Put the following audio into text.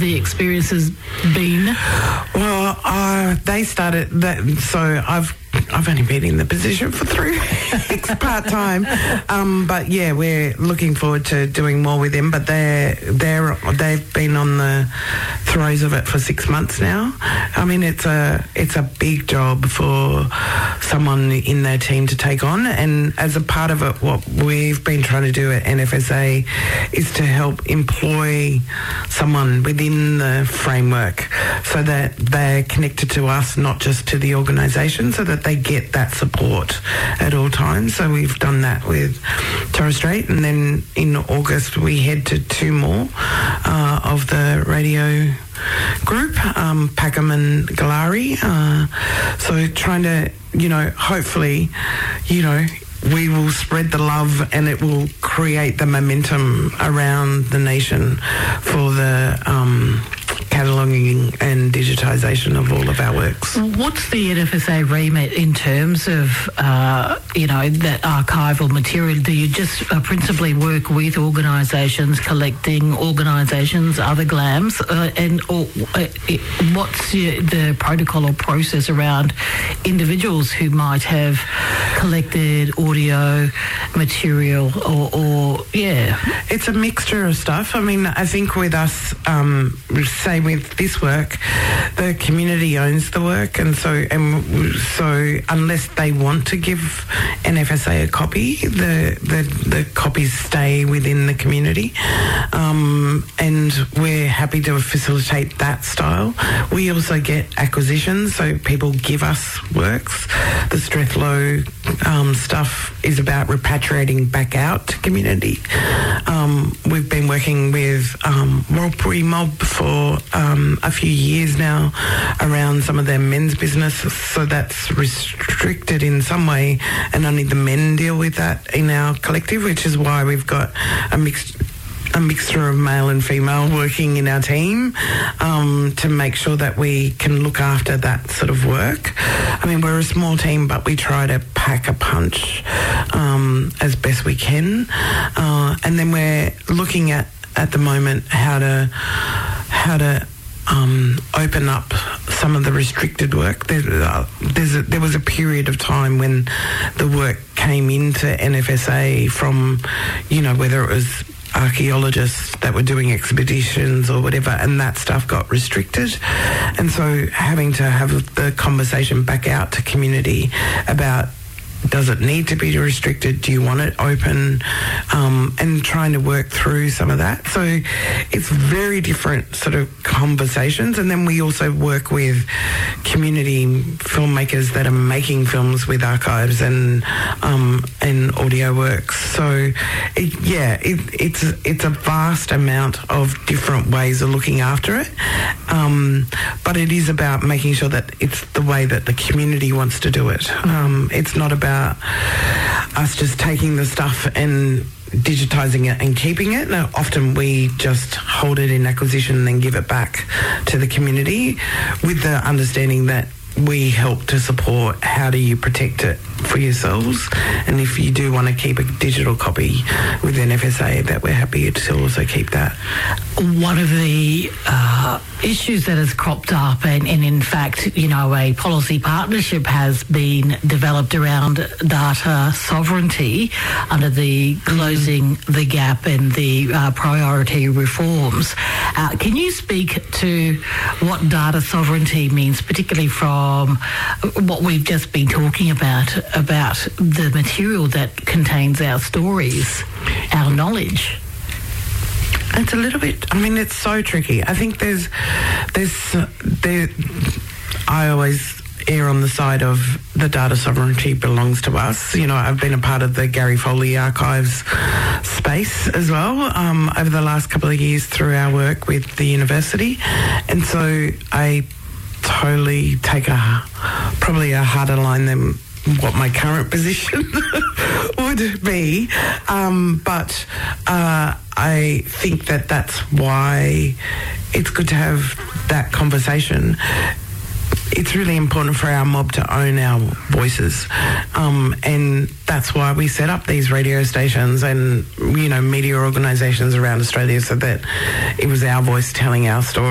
the experience has been? Well, they started that, so I've only been in the position for 3 weeks part-time. But yeah, we're looking forward to doing more with them. But they've been on the throes of it for 6 months now. I mean, it's a big job for someone in their team to take on. And as a part of it, what we've been trying to do at NFSA is to help employ someone within the framework so that they're connected to us, not just to the organisation, so that they get that support at all times. So we've done that with Torres Strait, and then in August we head to 2 more of the radio group, Packham and Galari. So trying to, hopefully, we will spread the love and it will create the momentum around the nation for the cataloguing and digitisation of all of our works. What's the NFSA remit in terms of, that archival material? Do you just principally work with organisations, collecting organisations, other GLAMs, what's the protocol or process around individuals who might have collected audio material It's a mixture of stuff. I mean, I think with us, say with this work, the community owns the work, and so unless they want to give NFSA a copy, the copies stay within the community, and we're happy to facilitate that style. We also get acquisitions, so people give us works. The Strethlow stuff is about repatriating back out to community. We've been working with Warlpiri Mob for a few years now around some of their men's business, so that's restricted in some way, and only the men deal with that in our collective, which is why we've got a mixture of male and female working in our team to make sure that we can look after that sort of work. I mean, we're a small team, but we try to pack a punch as best we can. And then we're looking at the moment how to open up some of the restricted work. There was a period of time when the work came into NFSA from, whether it was archaeologists that were doing expeditions or whatever, and that stuff got restricted. And so having to have the conversation back out to community about, does it need to be restricted? Do you want it open? And trying to work through some of that. So it's very different sort of conversations. And then we also work with community filmmakers that are making films with archives and audio works. So it's a vast amount of different ways of looking after it. But it is about making sure that it's the way that the community wants to do it. It's not about us just taking the stuff and digitising it and keeping it. Now, often we just hold it in acquisition and then give it back to the community with the understanding that we help to support how do you protect it for yourselves, and if you do want to keep a digital copy with NFSA, that we're happy to also keep that. One of the issues that has cropped up, and in fact, a policy partnership has been developed around data sovereignty under the Closing the Gap and the priority reforms. Can you speak to what data sovereignty means, particularly from what we've just been talking about the material that contains our stories, our knowledge? It's a little bit, it's so tricky. I think I always err on the side of the data sovereignty belongs to us. I've been a part of the Gary Foley Archives space as well over the last couple of years through our work with the university. And so I totally take probably a harder line than what my current position would be. But I think that's why it's good to have that conversation. It's really important for our mob to own our voices, and that's why we set up these radio stations and media organisations around Australia, so that it was our voice telling our story.